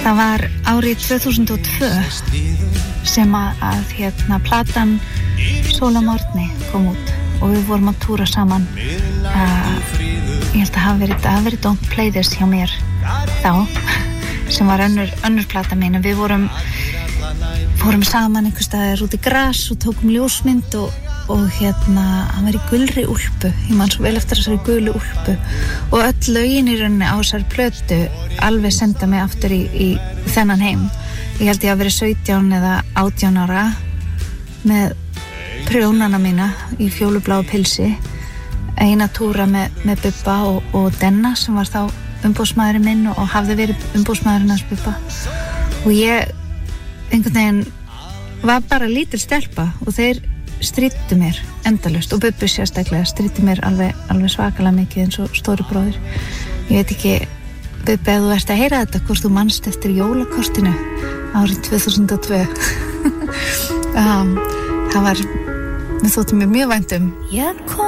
Það var árið 2002 sem að platan Sól á morgni kom út og við vorum að túra saman. Ég held að hafi verið Don't Play This hjá mér þá, sem var önnur plata mín. Við vorum saman einhvers staðar út í gras og tókum ljósmynd og hann var í gulri úlpu. Ég man svo vel eftir þessari gulu úlpu og öll lögin í rauninni á þessari plötu alveg senda mig aftur í þennan heim. Ég held ég að verið 17 eða 18 ára með prjónana mína í fjólubláu pilsi, eina túra með Bubba og Denna sem var þá umboðsmaðurinn minn og hafði verið umboðsmaðurinn hans Bubba. Og ég einhvern veginn var bara lítil stelpa og þeir stríddu mér endalaust og Bubbi sérstaklega stríddi mér alveg svakalega mikið eins og stóri bróðir. Ég veit ekki, Bubbi, ef þú ert að heyra þetta, hvort þú manst eftir jólakortinu árið 2002. Það var, mér þótti mér mjög vænt